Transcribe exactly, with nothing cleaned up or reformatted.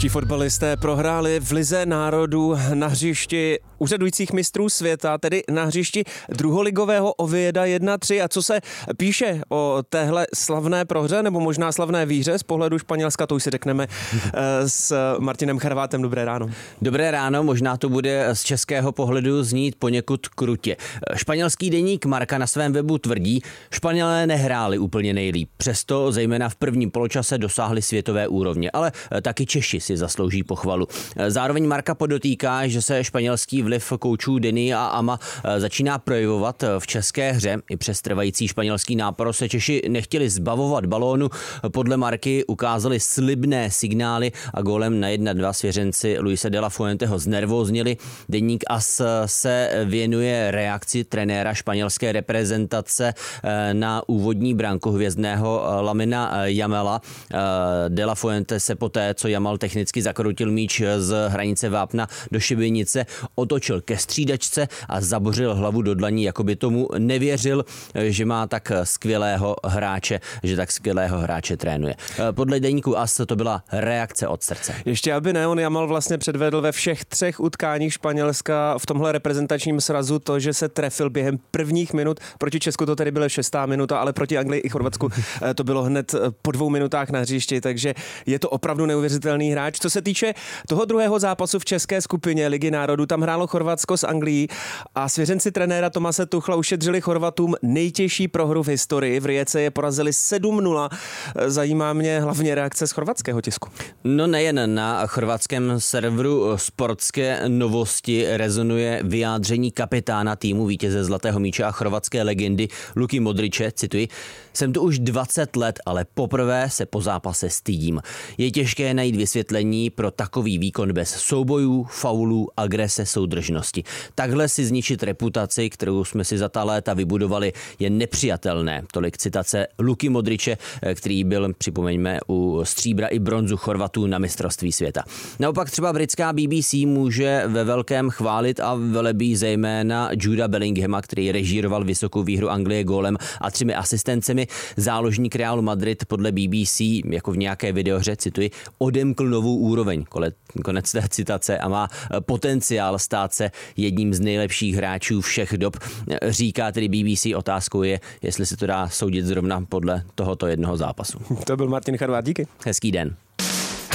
Čeští fotbalisté prohráli v Lize národů na hřišti úřadujících mistrů světa, tedy na hřišti druholigového Ovieda jedna tři. A co se píše o téhle slavné prohře, nebo možná slavné výhře z pohledu Španělska, to už si řekneme s Martinem Charvátem. Dobré ráno. Dobré ráno, možná to bude z českého pohledu znít poněkud krutě. Španělský deník Marca na svém webu tvrdí, Španělé nehráli úplně nejlíp, přesto zejména v prvním poločase dosáhli světové úrovně, ale taky Češi si zaslouží pochvalu. Zároveň Marca podotýká, že se španělský vliv koučů Diny a Ama začíná projevovat v české hře. I přes trvající španělský nápor se Češi nechtěli zbavovat balónu. Podle Marky ukázali slibné signály a gólem na jedna dva svěřenci Luise de la Fuenteho znervóznili. Deník A S se věnuje reakci trenéra španělské reprezentace na úvodní branku hvězdného Lamina Yamala. De la Fuente se poté, co Yamal technicky zakroutil míč z hranice vápna do šibenice, otočil ke střídačce a zabořil hlavu do dlaní, jako by tomu nevěřil, že má tak skvělého hráče, že tak skvělého hráče trénuje. Podle deníku A S to byla reakce od srdce. Ještě aby ne, on Yamal vlastně předvedl ve všech třech utkáních Španělska v tomhle reprezentačním srazu to, že se trefil během prvních minut. Proti Česku to tedy byla šestá minuta, ale proti Anglii i Chorvatsku to bylo hned po dvou minutách na hřišti, takže je to opravdu neuvěřitelný hráč. Co se týče toho druhého zápasu v české skupině Ligy národů, tam hrálo Chorvatsko s Anglií a svěřenci trenéra Tomase Tuchla ušetřili Chorvatům nejtěžší prohru v historii. V Rijece je porazili sedm nula. Zajímá mě hlavně reakce z chorvatského tisku. No nejen na chorvatském serveru Sportské novosti rezonuje vyjádření kapitána týmu vítěze zlatého míče a chorvatské legendy Luky Modriče, cituji: jsem tu už dvacet let, ale poprvé se po zápase stydím. Je těžké najít vysvětlení pro takový výkon bez soubojů, faulů, agrese, soudržnosti. Takhle si zničit reputaci, kterou jsme si za ta léta vybudovali, je nepřijatelné. Tolik citace Luky Modriče, který byl, připomeňme, u stříbra i bronzu Chorvatů na mistrovství světa. Naopak třeba britská B B C může ve velkém chválit a velebí zejména Juda Bellinghama, který režíroval vysokou výhru Anglie gólem a třemi asistencemi. Záložník Realu Madrid podle B B C, jako v nějaké videohře, cituji, odemkl novou úroveň, konec té citace, a má potenciál stát se jedním z nejlepších hráčů všech dob. Říká tedy B B C, otázkou je, jestli se to dá soudit zrovna podle tohoto jednoho zápasu. To byl Martin Charvát, díky. Hezký den.